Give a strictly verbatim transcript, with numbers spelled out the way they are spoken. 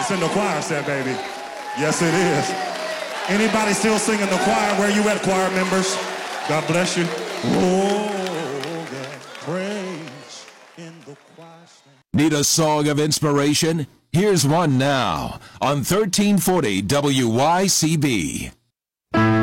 It's in the choir set, baby. Yes, it is. Anybody still singing the choir? Where you at, choir members? God bless you. Oh, God, praise in the choir set. Need a song of inspiration? Here's one now on thirteen forty W Y C B.